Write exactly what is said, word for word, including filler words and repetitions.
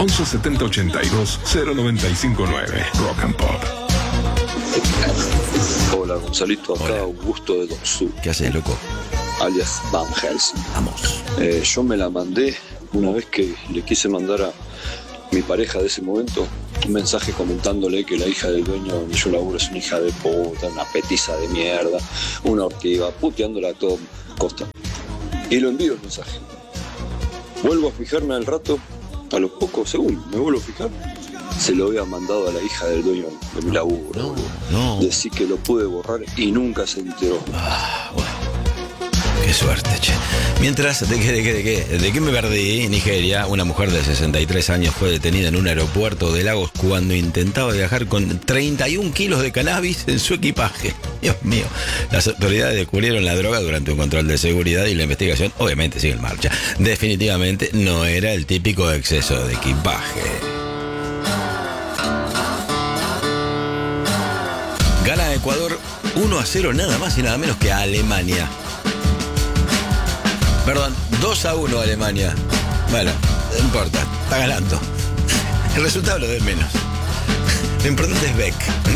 once setenta ochenta y dos cero noventa y cinco nueve. Rock and Pop. Hola, Gonzalito, acá Hola. Augusto de Doxú, ¿Qué haces, loco? alias Van Helsing. Vamos. Eh, yo me la mandé una vez que le quise mandar a mi pareja de ese momento un mensaje comentándole que la hija del dueño donde yo laburo es una hija de puta, una petiza de mierda, una ortiva, puteándola a toda costa. Y lo envío el mensaje. Vuelvo a fijarme al rato, a los pocos segundos, me vuelvo a fijar. Se lo había mandado a la hija del dueño de mi laburo. No, boludo. no. Decí que lo pude borrar y nunca se enteró. Ah, bueno. Qué suerte, che. Mientras, ¿de qué, de qué, de qué? ¿De qué me perdí? Nigeria, una mujer de sesenta y tres años fue detenida en un aeropuerto de Lagos cuando intentaba viajar con treinta y un kilos de cannabis en su equipaje. Dios mío. Las autoridades descubrieron la droga durante un control de seguridad y la investigación obviamente sigue en marcha. Definitivamente no era el típico exceso de equipaje. Gana Ecuador uno a cero nada más y nada menos que a Alemania. Perdón, dos a uno Alemania. Bueno, no importa, está ganando. El resultado lo de menos. Lo importante es Beck.